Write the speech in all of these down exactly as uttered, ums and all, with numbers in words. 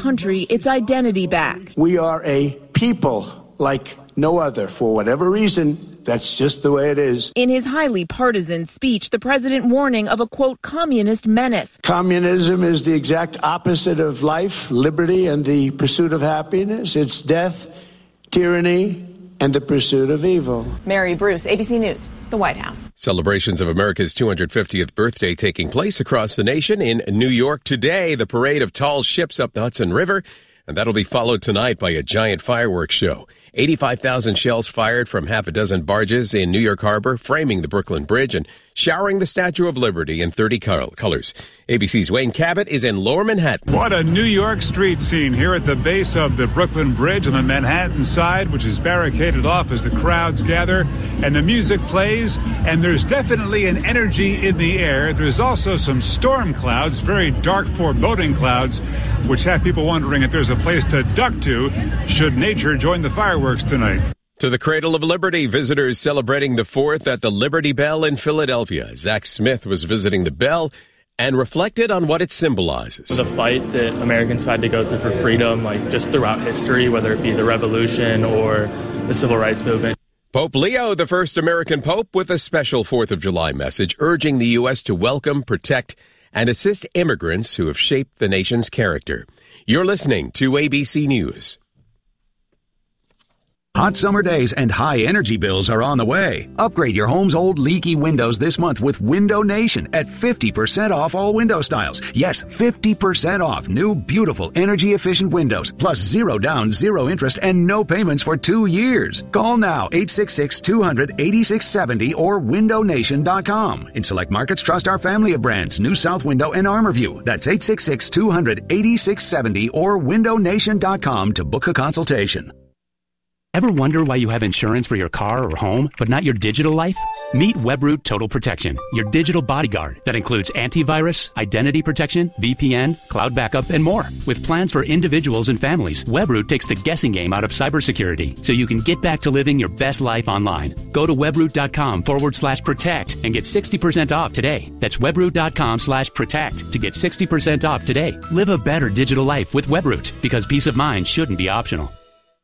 country its identity back. We are a people like no other. For whatever reason, that's just the way it is. In his highly partisan speech, the president warning of a, quote, communist menace. Communism is the exact opposite of life, liberty, and the pursuit of happiness. It's death, tyranny, and the pursuit of evil. Mary Bruce, A B C News, the White House. Celebrations of America's two hundred fiftieth birthday taking place across the nation. In New York today, the parade of tall ships up the Hudson River, and that'll be followed tonight by a giant fireworks show. eighty-five thousand shells fired from half a dozen barges in New York Harbor, framing the Brooklyn Bridge and showering the Statue of Liberty in thirty colors. A B C's Wayne Cabot is in Lower Manhattan. What a New York street scene here at the base of the Brooklyn Bridge on the Manhattan side, which is barricaded off as the crowds gather and the music plays. And there's definitely an energy in the air. There's also some storm clouds, very dark, foreboding clouds, which have people wondering if there's a place to duck to should nature join the fireworks tonight. To the Cradle of Liberty, visitors celebrating the fourth at the Liberty Bell in Philadelphia. Zach Smith was visiting the bell and reflected on what it symbolizes. The fight that Americans had to go through for freedom, like just throughout history, whether it be the Revolution or the Civil Rights Movement. Pope Leo, the first American pope, with a special fourth of July message urging the U S to welcome, protect, and assist immigrants who have shaped the nation's character. You're listening to A B C News. Hot summer days and high energy bills are on the way. Upgrade your home's old leaky windows this month with Window Nation at fifty percent off all window styles. Yes, fifty percent off new, beautiful, energy-efficient windows, plus zero down, zero interest, and no payments for two years. Call now, eight six six, two hundred, eighty-six seventy or window nation dot com. In select markets, trust our family of brands, New South Window and ArmorView. That's eight six six, two hundred, eighty-six seventy or window nation dot com to book a consultation. Ever wonder why you have insurance for your car or home, but not your digital life? Meet Webroot Total Protection, your digital bodyguard that includes antivirus, identity protection, V P N, cloud backup, and more. With plans for individuals and families, Webroot takes the guessing game out of cybersecurity so you can get back to living your best life online. Go to webroot.com forward slash protect and get sixty percent off today. That's webroot.com slash protect to get sixty percent off today. Live a better digital life with Webroot, because peace of mind shouldn't be optional.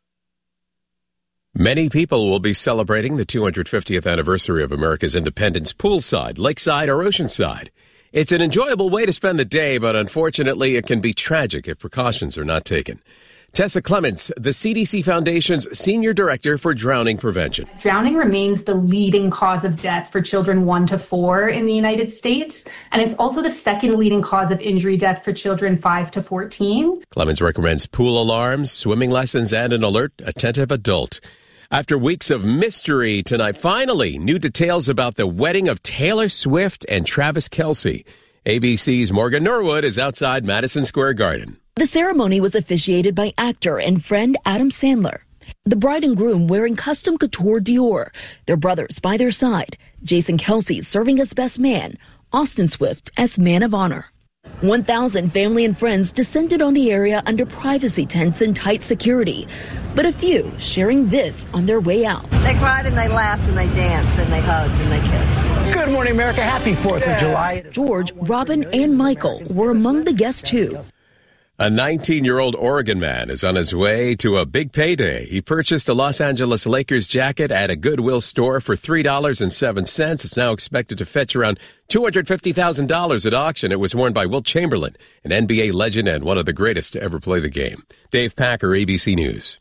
Many people will be celebrating the two hundred fiftieth anniversary of America's independence poolside, lakeside, or oceanside. It's an enjoyable way to spend the day, but unfortunately it can be tragic if precautions are not taken. Tessa Clements, the C D C Foundation's Senior Director for Drowning Prevention. Drowning remains the leading cause of death for children one to four in the United States, and it's also the second leading cause of injury death for children five to fourteen. Clements recommends pool alarms, swimming lessons, and an alert, attentive adult. After weeks of mystery tonight, finally, new details about the wedding of Taylor Swift and Travis Kelce. A B C's Morgan Norwood is outside Madison Square Garden. The ceremony was officiated by actor and friend Adam Sandler. The bride and groom wearing custom couture Dior, their brothers by their side, Jason Kelce serving as best man, Austin Swift as man of honor. one thousand family and friends descended on the area under privacy tents and tight security, but a few sharing this on their way out. They cried and they laughed and they danced and they hugged and they kissed. Good morning, America. Happy fourth of July. George, Robin, and Michael were among the guests, too. A nineteen-year-old Oregon man is on his way to a big payday. He purchased a Los Angeles Lakers jacket at a Goodwill store for three dollars and seven cents. It's now expected to fetch around two hundred fifty thousand dollars at auction. It was worn by Wilt Chamberlain, an N B A legend and one of the greatest to ever play the game. Dave Packer, A B C News.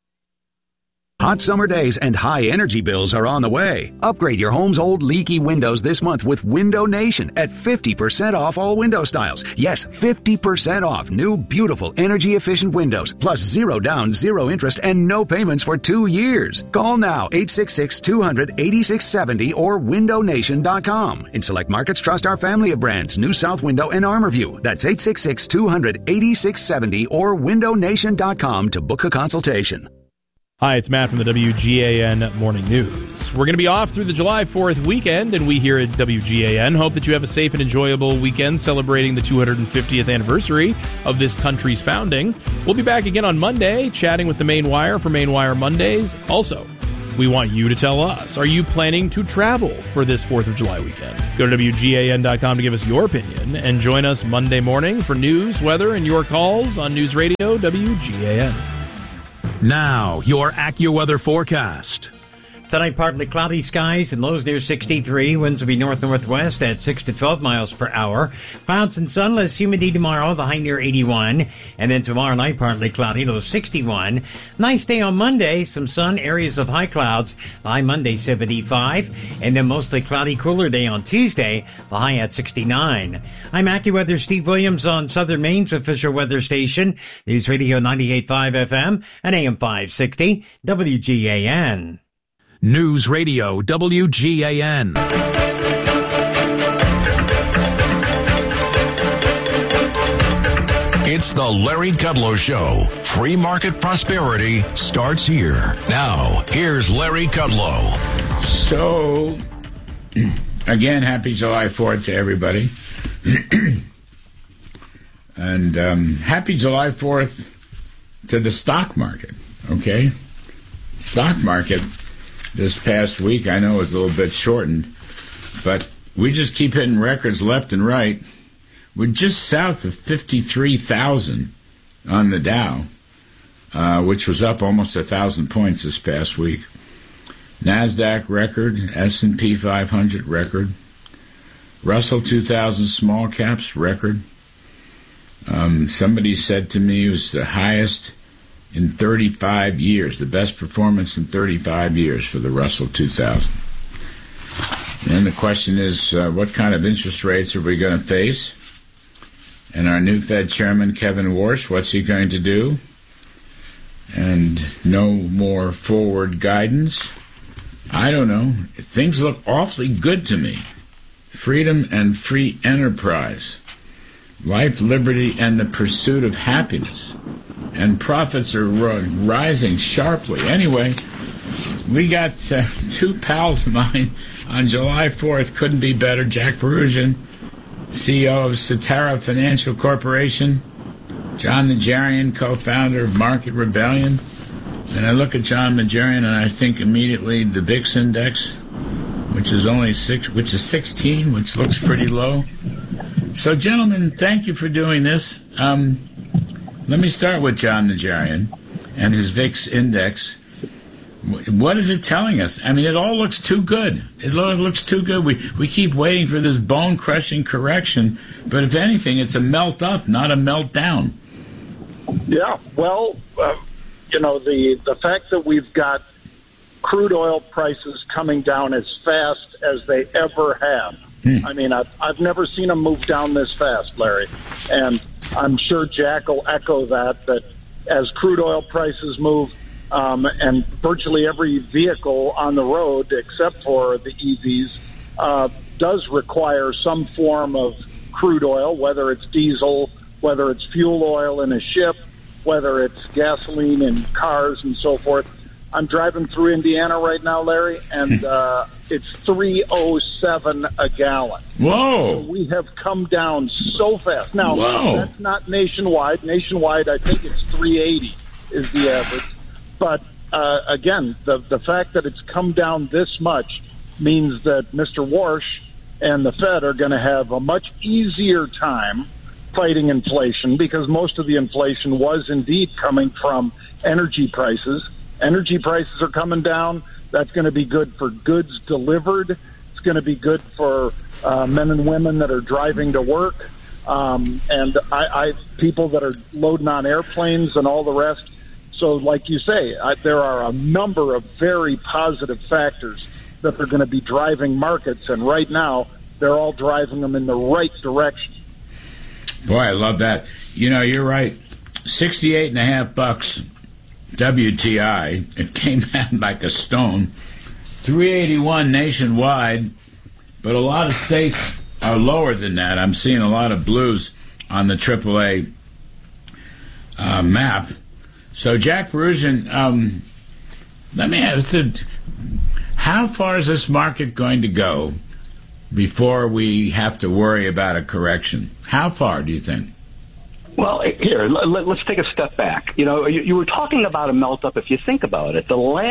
Hot summer days and high energy bills are on the way. Upgrade your home's old leaky windows this month with Window Nation at fifty percent off all window styles. Yes, fifty percent off new, beautiful, energy-efficient windows, plus zero down, zero interest, and no payments for two years. Call now, eight six six, two hundred, eighty-six seventy or window nation dot com. In select markets, trust our family of brands, New South Window and ArmorView. That's eight six six, two hundred, eighty-six seventy or window nation dot com to book a consultation. Hi, it's Matt from the W G A N Morning News. We're going to be off through the July fourth weekend, and we here at W G A N hope that you have a safe and enjoyable weekend celebrating the two hundred fiftieth anniversary of this country's founding. We'll be back again on Monday, chatting with the Main Wire for Main Wire Mondays. Also, We want you to tell us. Are you planning to travel for this fourth of July weekend? Go to W G A N dot com to give us your opinion and join us Monday morning for news, weather, and your calls on News Radio W G A N. Now, your AccuWeather forecast. Tonight, partly cloudy skies and lows near sixty-three. Winds will be north-northwest at six to twelve miles per hour. Clouds and sunless, humidity tomorrow, the high near eighty-one. And then tomorrow night, partly cloudy, low sixty-one. Nice day on Monday, some sun, areas of high clouds, the high Monday seventy-five. And then mostly cloudy, cooler day on Tuesday, the high at sixty-nine. I'm AccuWeather Steve Williams on Southern Maine's official weather station, News Radio ninety-eight point five F M and A M five sixty, W G A N. News Radio W G A N. It's the Larry Kudlow Show. Free market prosperity starts here. Now, here's Larry Kudlow. So, again, happy July fourth to everybody. And um, happy July fourth to the stock market, okay? Stock market this past week, I know, was a little bit shortened, but we just keep hitting records left and right. We're just south of fifty-three thousand on the Dow, uh, which was up almost one thousand points this past week. NASDAQ record, S and P five hundred record, Russell two thousand small caps record. Um, somebody said to me it was the highest in thirty-five years, the best performance in thirty-five years for the Russell two thousand. And the question is, uh, what kind of interest rates are we going to face? And our new Fed Chairman, Kevin Warsh, what's he going to do? And no more forward guidance. I don't know. Things look awfully good to me. Freedom and free enterprise. Life, liberty, and the pursuit of happiness. And profits are rising sharply. Anyway, we got uh, two pals of mine on July fourth. Couldn't be better. Jack Perusian, C E O of Cetera Financial Corporation. John Najarian, co-founder of Market Rebellion. And I look at John Najarian and I think immediately the V I X index, which is only six, which is sixteen, which looks pretty low. So, gentlemen, thank you for doing this. Um, let me start with John Najarian and his V I X index. What is it telling us? I mean, it all looks too good. It all looks too good. We we keep waiting for this bone-crushing correction, but if anything, it's a melt up, not a melt down. Yeah, well, uh, you know, the, the fact that we've got crude oil prices coming down as fast as they ever have. Hmm. I mean, I've, I've never seen them move down this fast, Larry. And I'm sure Jack will echo that, that as crude oil prices move, um, and virtually every vehicle on the road, except for the E Vs, uh, does require some form of crude oil, whether it's diesel, whether it's fuel oil in a ship, whether it's gasoline in cars and so forth. I'm driving through Indiana right now, Larry, and uh, it's three oh seven a gallon. Whoa! So we have come down so fast. Now, Whoa. That's not nationwide. Nationwide, I think it's three eighty is the average. But, uh, again, the, the fact that it's come down this much means that Mister Warsh and the Fed are going to have a much easier time fighting inflation, because most of the inflation was indeed coming from energy prices. Energy prices are coming down. That's going to be good for goods delivered. It's going to be good for uh, men and women that are driving to work, um, and I, I people that are loading on airplanes and all the rest. So, like you say, I, there are a number of very positive factors that are going to be driving markets, and right now they're all driving them in the right direction. Boy, I love that. You know, you're right. Sixty-eight and a half bucks. W T I, it came down like a stone. three eighty-one nationwide, but a lot of states are lower than that. I'm seeing a lot of blues on the triple A uh, map. So, Jack Perusian, um, let me ask you, how far is this market going to go before we have to worry about a correction? How far do you think? Well, here, let, let's take a step back. You know, you, you were talking about a melt-up. If you think about it, the last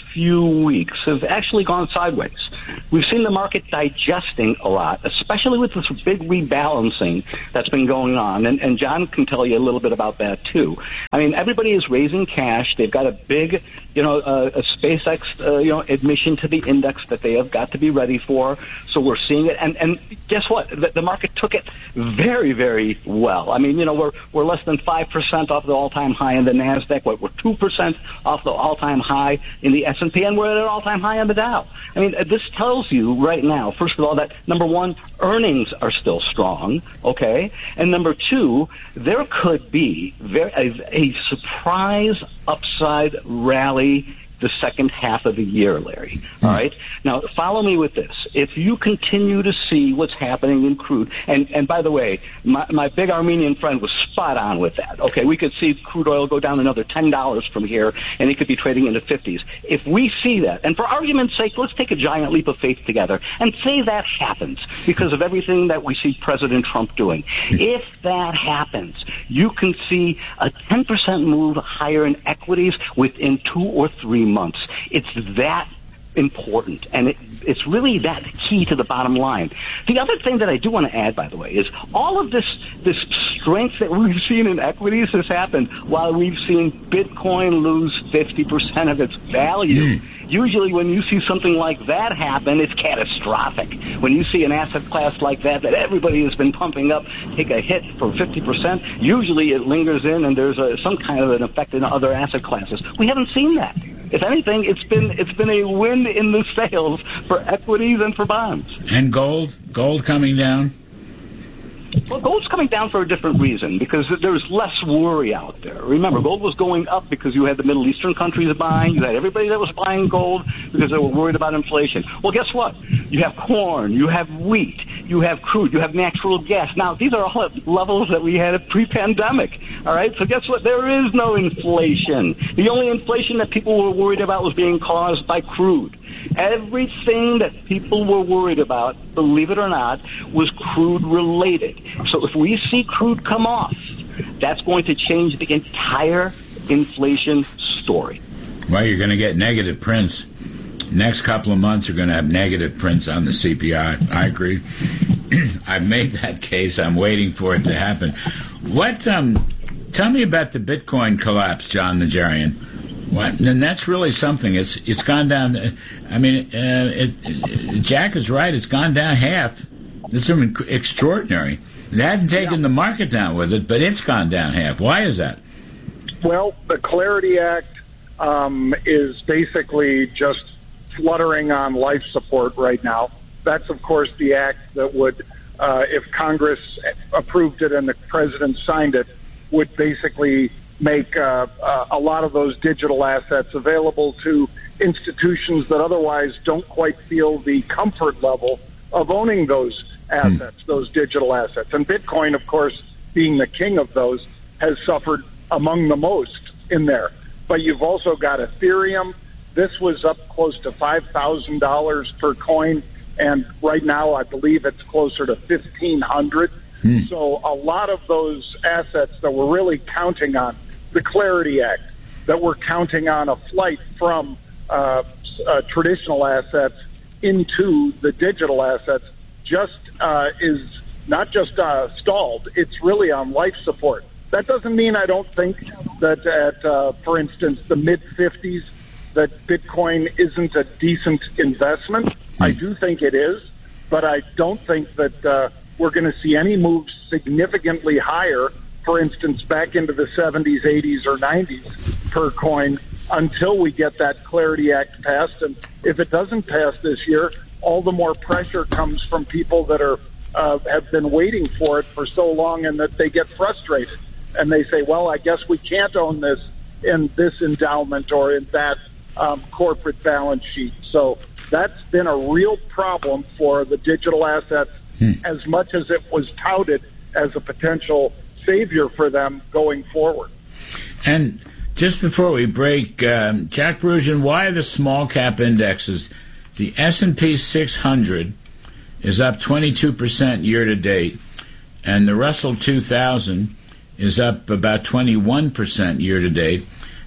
few weeks have actually gone sideways. We've seen the market digesting a lot, especially with this big rebalancing that's been going on. And, and John can tell you a little bit about that, too. I mean, everybody is raising cash. They've got a big, you know, uh, a SpaceX, uh, you know, admission to the index that they have got to be ready for. So we're seeing it. And, and guess what? The, the market took it very, very well. I mean, you know, we're we're less than five percent off the all-time high in the NASDAQ. We're, we're two percent off the all-time high in the S and P, and we're at an all-time high on the Dow. I mean, this tells you right now, first of all, that, number one, earnings are still strong, okay? And number two, there could be very, a, a surprise upside rally the second half of the year, Larry. All right? Now, follow me with this. If you continue to see what's happening in crude, and, and by the way, my, my big Armenian friend was spot on with that. Okay, we could see crude oil go down another ten dollars from here, and it could be trading in the fifties. If we see that, and for argument's sake, let's take a giant leap of faith together and say that happens because of everything that we see President Trump doing. If that happens, you can see a ten percent move higher in equities within two or three months. It's that important, and it, it's really that key to the bottom line. The other thing that I do want to add, by the way, is all of this this strength that we've seen in equities has happened while we've seen Bitcoin lose fifty percent of its value. Mm. Usually when you see something like that happen, it's catastrophic. When you see an asset class like that that everybody has been pumping up take a hit for fifty percent, usually it lingers in and there's a, some kind of an effect in other asset classes. We haven't seen that. If anything, it's been it's been a win in the sales for equities and for bonds. And gold? Gold coming down? Well, gold's coming down for a different reason, because there's less worry out there. Remember, gold was going up because you had the Middle Eastern countries buying. You had everybody that was buying gold because they were worried about inflation. Well, guess what? You have corn, you have wheat, you have crude, you have natural gas. Now, these are all at levels that we had pre-pandemic. All right? So guess what? There is no inflation. The only inflation that people were worried about was being caused by crude. Everything that people were worried about, believe it or not, was crude related. So if we see crude come off, that's going to change the entire inflation story. Well, you're going to get negative prints. Next couple of months are going to have negative prints on the C P I. I agree. I've made that case. I'm waiting for it to happen. What? Um, tell me about the Bitcoin collapse, John Najarian. What? And that's really something. It's it's gone down. I mean, uh, it, it, Jack is right. It's gone down half. It's extraordinary. It hasn't taken yeah. the market down with it, but it's gone down half. Why is that? Well, the Clarity Act um, is basically just fluttering on life support right now. That's, of course, the act that would, uh, if Congress approved it and the president signed it, would basically make uh, uh, a lot of those digital assets available to institutions that otherwise don't quite feel the comfort level of owning those assets, mm. those digital assets. And Bitcoin, of course, being the king of those, has suffered among the most in there. But you've also got Ethereum. This was up close to five thousand dollars per coin, and right now I believe it's closer to fifteen hundred dollars. Hmm. So a lot of those assets that we're really counting on, the Clarity Act, that we're counting on a flight from uh, uh, traditional assets into the digital assets, just uh, is not just uh, stalled, it's really on life support. That doesn't mean I don't think that at, uh, for instance, the mid-fifties, that Bitcoin isn't a decent investment. Hmm. I do think it is, but I don't think that uh, we're going to see any moves significantly higher, for instance, back into the seventies, eighties, or nineties per coin until we get that Clarity Act passed. And if it doesn't pass this year, all the more pressure comes from people that are uh, have been waiting for it for so long, and that they get frustrated. And they say, well, I guess we can't own this in this endowment or in that um, corporate balance sheet. So that's been a real problem for the digital assets, hmm. as much as it was touted as a potential savior for them going forward. And just before we break, um, Jack Brujan, why are the small cap indexes? The S and P six hundred is up twenty-two percent year to date, and the Russell two thousand is up about twenty-one percent year to date,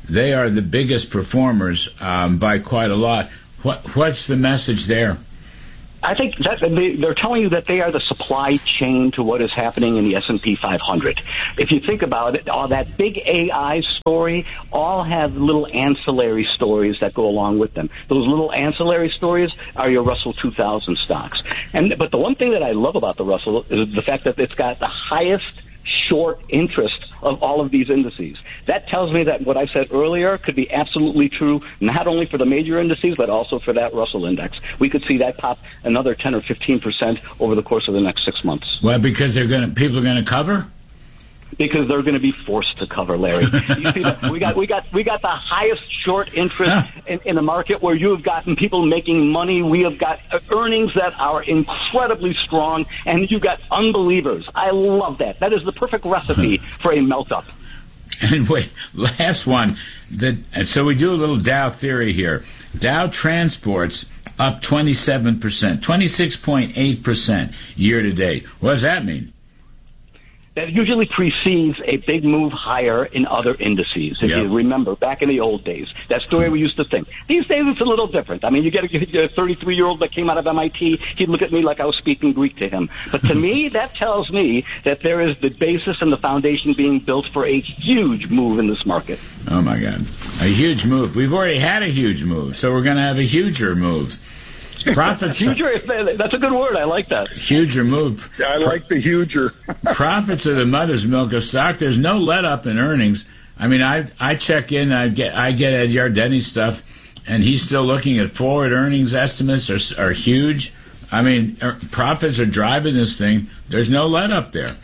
they are the biggest performers um, by quite a lot. What What's the message there? I think that they, they're telling you that they are the supply chain to what is happening in the S and P five hundred. If you think about it, all that big A I story all have little ancillary stories that go along with them. Those little ancillary stories are your Russell two thousand stocks. And but the one thing that I love about the Russell is the fact that it's got the highest short interest of all of these indices. That tells me that what I said earlier could be absolutely true, not only for the major indices, but also for that Russell index. We could see that pop another ten or fifteen percent over the course of the next six months. Well, because they're going to, people are going to cover? Because they're going to be forced to cover, Larry. You see that? We got, we got, we got the highest short interest huh. in, in a market where you have gotten people making money. We have got earnings that are incredibly strong, and you've got unbelievers. I love that. That is the perfect recipe for a melt-up. And wait, last one. The, so we do a little Dow theory here. Dow Transport's up twenty-seven percent, twenty-six point eight percent year to date. What does that mean? That usually precedes a big move higher in other indices. If yep. you remember, back in the old days, that's the way we used to think. These days, it's a little different. I mean, you get a thirty-three-year-old that came out of M I T, he'd look at me like I was speaking Greek to him. But to me, that tells me that there is the basis and the foundation being built for a huge move in this market. Oh, my God. A huge move. We've already had a huge move, so we're going to have a huger move. Profits. Huger, that's a good word. I like that. Huger move. I like the huger. Profits are the mother's milk of stock. There's no let up in earnings. I mean, I I check in. I get I get Ed Yardeni's stuff, and he's still looking at forward earnings estimates are are huge. I mean, er, profits are driving this thing. There's no let up there.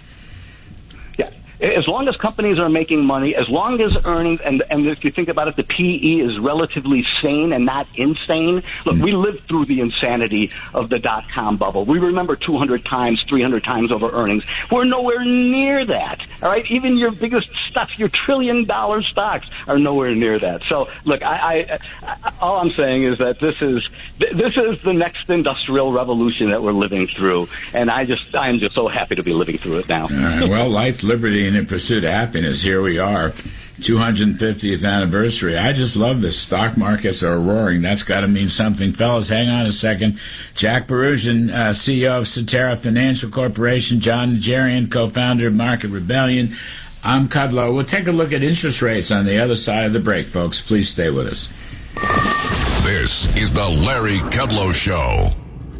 As long as companies are making money, as long as earnings, and, and if you think about it, the P E is relatively sane and not insane. Look, mm. we lived through the insanity of the dot-com bubble. We remember two hundred times, three hundred times over earnings. We're nowhere near that, all right? Even your biggest stuff, your trillion-dollar stocks are nowhere near that. So, look, I, I, I, all I'm saying is that this is this is the next industrial revolution that we're living through, and I just I am just so happy to be living through it now. All right, well, life, liberty, and in pursuit of happiness, here we are, two hundred fiftieth anniversary. I just love this. Stock markets are roaring. That's got to mean something. Fellas, hang on a second. Jack Barusian, uh, C E O of Cetera Financial Corporation, John Najarian, co-founder of Market Rebellion. I'm Kudlow. We'll take a look at interest rates on the other side of the break, folks. Please stay with us. This is the Larry Kudlow Show.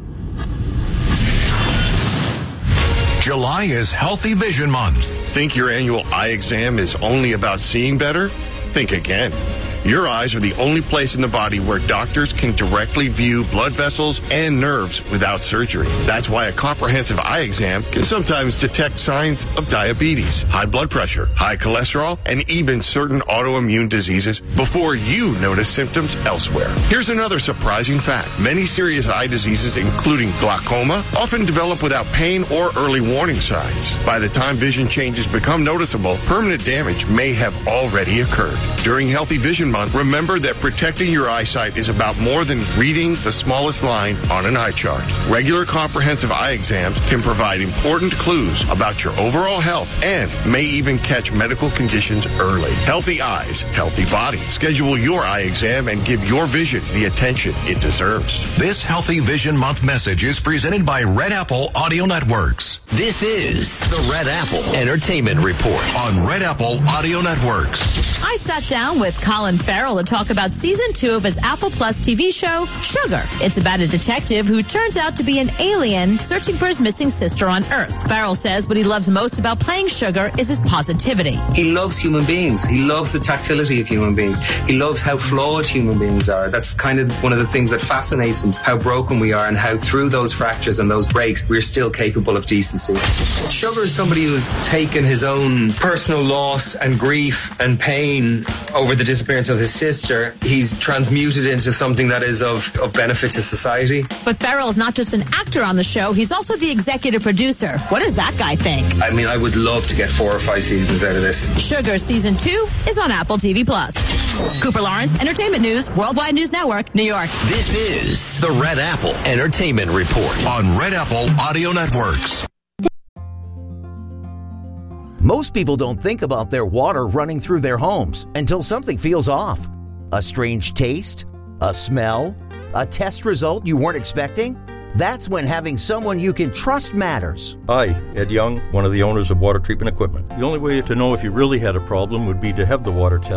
July is Healthy Vision Month. Think your annual eye exam is only about seeing better? Think again. Your eyes are the only place in the body where doctors can directly view blood vessels and nerves without surgery. That's why a comprehensive eye exam can sometimes detect signs of diabetes, high blood pressure, high cholesterol, and even certain autoimmune diseases before you notice symptoms elsewhere. Here's another surprising fact. Many serious eye diseases, including glaucoma, often develop without pain or early warning signs. By the time vision changes become noticeable, permanent damage may have already occurred. During Healthy Vision Month, remember that protecting your eyesight is about more than reading the smallest line on an eye chart. Regular comprehensive eye exams can provide important clues about your overall health and may even catch medical conditions early. Healthy eyes, healthy body. Schedule your eye exam and give your vision the attention it deserves. This Healthy Vision Month message is presented by Red Apple Audio Networks. This is the Red Apple Entertainment Report on Red Apple Audio Networks. I sat down with Colin Farrell to talk about season two of his Apple Plus T V show, Sugar. It's about a detective who turns out to be an alien searching for his missing sister on Earth. Farrell says what he loves most about playing Sugar is his positivity. He loves human beings. He loves the tactility of human beings. He loves how flawed human beings are. That's kind of one of the things that fascinates him, how broken we are and how through those fractures and those breaks, we're still capable of decency. Sugar is somebody who's taken his own personal loss and grief and pain over the disappearance of his sister. He's transmuted into something that is of, of benefit to society. But Farrell's not just an actor on the show, he's also the executive producer. What does that guy think? I mean, I would love to get four or five seasons out of this. Sugar Season two is on Apple T V Plus. Cooper Lawrence, Entertainment News, Worldwide News Network, New York. This is the Red Apple Entertainment Report on Red Apple Audio Networks. Most people don't think about their water running through their homes until something feels off. A strange taste? A smell? A test result you weren't expecting? That's when having someone you can trust matters. Hi, Ed Young, one of the owners of Water Treatment Equipment. The only way to know if you really had a problem would be to have the water test.